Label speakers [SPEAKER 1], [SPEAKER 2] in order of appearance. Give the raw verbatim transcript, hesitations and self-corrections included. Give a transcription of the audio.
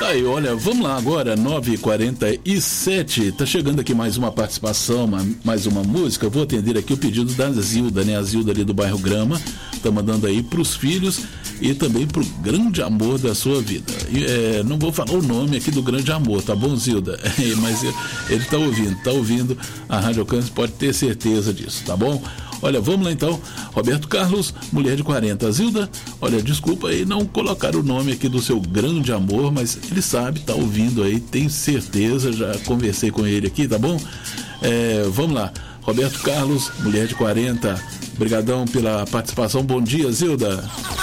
[SPEAKER 1] Tá aí, olha, vamos lá agora, nove e quarenta e sete, tá chegando aqui mais uma participação, uma, mais uma música. Eu vou atender aqui o pedido da Zilda, né? A Zilda ali do bairro Grama, tá mandando aí pros filhos e também pro grande amor da sua vida. E, é, não vou falar o nome aqui do grande amor, tá bom, Zilda? É, mas ele tá ouvindo, tá ouvindo a Rádio Alcance, pode ter certeza disso, tá bom? Olha, vamos lá então, Roberto Carlos, mulher de quarenta. Zilda, olha, desculpa aí não colocar o nome aqui do seu grande amor, mas ele sabe, tá ouvindo aí, tem certeza, já conversei com ele aqui, tá bom? É, vamos lá, Roberto Carlos, mulher de quarenta, brigadão pela participação, bom dia, Zilda.